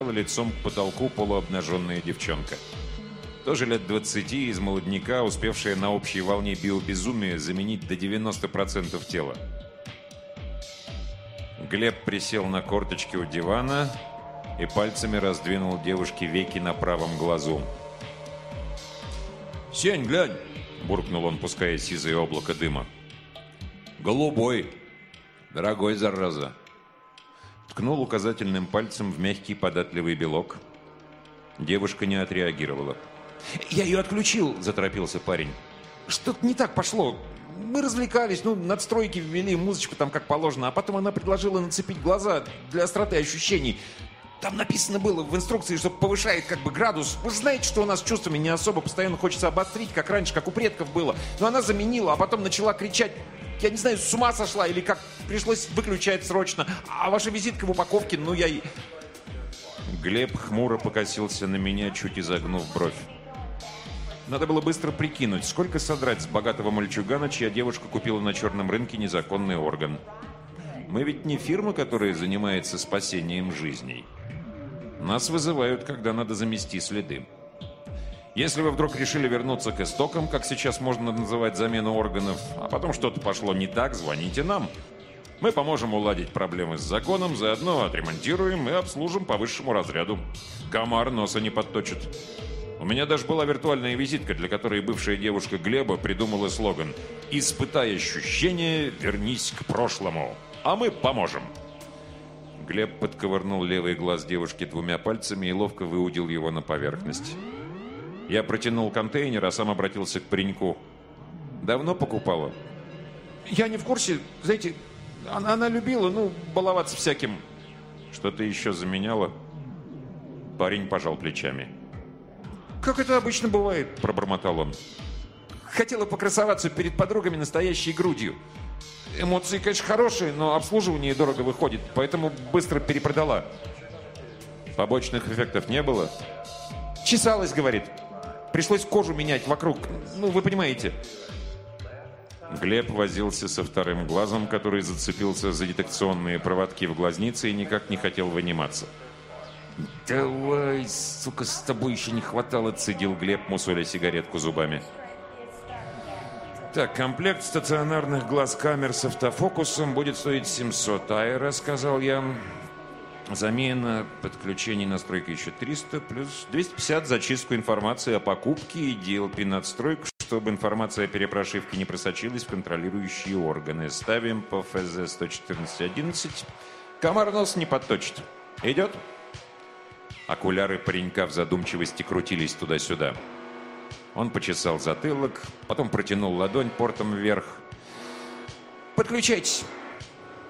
лицом к потолку полуобнаженная девчонка. Тоже лет 20, из молодняка, успевшая на общей волне биобезумия заменить до 90% тела. Глеб присел на корточки у дивана и пальцами раздвинул девушке веки на правом глазу. «Сень, глянь!» – буркнул он, пуская сизое облако дыма. «Голубой! Дорогой, зараза!» Ткнул указательным пальцем в мягкий податливый белок. Девушка не отреагировала. «Я ее отключил», – заторопился парень. «Что-то не так пошло. Мы развлекались, надстройки ввели, музычку там как положено, а потом она предложила нацепить глаза для остроты ощущений. Там написано было в инструкции, что повышает как бы градус. Вы же знаете, что у нас с чувствами не особо, постоянно хочется обострить, как раньше, как у предков было. Но она заменила, а потом начала кричать. Я не знаю, с ума сошла или как, пришлось выключать срочно. А ваша визитка в упаковке, я и...» Глеб хмуро покосился на меня, чуть изогнув бровь. Надо было быстро прикинуть, сколько содрать с богатого мальчугана, чья девушка купила на черном рынке незаконный орган. Мы ведь не фирма, которая занимается спасением жизней. Нас вызывают, когда надо замести следы. Если вы вдруг решили вернуться к истокам, как сейчас можно называть замену органов, а потом что-то пошло не так, звоните нам. Мы поможем уладить проблемы с законом, заодно отремонтируем и обслужим по высшему разряду. Комар носа не подточит. У меня даже была виртуальная визитка, для которой бывшая девушка Глеба придумала слоган «Испытай ощущение, вернись к прошлому, а мы поможем». Глеб подковырнул левый глаз девушки двумя пальцами и ловко выудил его на поверхность. Я протянул контейнер, а сам обратился к пареньку. «Давно покупала?» «Я не в курсе. Знаете, она любила, баловаться всяким». «Что-то еще заменяла?» Парень пожал плечами. «Как это обычно бывает», – пробормотал он. «Хотела покрасоваться перед подругами настоящей грудью. Эмоции, конечно, хорошие, но обслуживание дорого выходит, поэтому быстро перепродала». «Побочных эффектов не было?» «Чесалась, говорит. Пришлось кожу менять вокруг. Вы понимаете». Глеб возился со вторым глазом, который зацепился за детекционные проводки в глазнице и никак не хотел выниматься. «Давай, сука, с тобой еще не хватало», — цедил Глеб, мусоля сигаретку зубами. «Так, комплект стационарных глаз-камер с автофокусом будет стоить 700 аэро», — сказал я. «Замена, подключение, настройка еще 300, плюс 250 за чистку информации о покупке и DLP-надстройку, чтобы информация о перепрошивке не просочилась в контролирующие органы. Ставим по ФЗ 114.11. Комар нос не подточит. Идет?» Окуляры паренька в задумчивости крутились туда-сюда. Он почесал затылок, потом протянул ладонь портом вверх. «Подключайтесь.